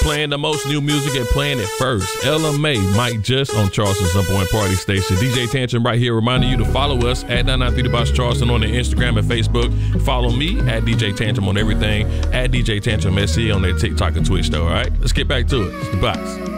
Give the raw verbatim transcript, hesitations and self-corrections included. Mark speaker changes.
Speaker 1: playing the most new music and playing it first. Ella Mai, Mike Just on Charleston's number one party station. D J Tantrum right here reminding you to follow us at nine nine three The Box Charleston on the Instagram and Facebook. Follow me at D J Tantrum on everything, at D J Tantrum S C on their TikTok and Twitch though, all right? Let's get back to it. It's The Box.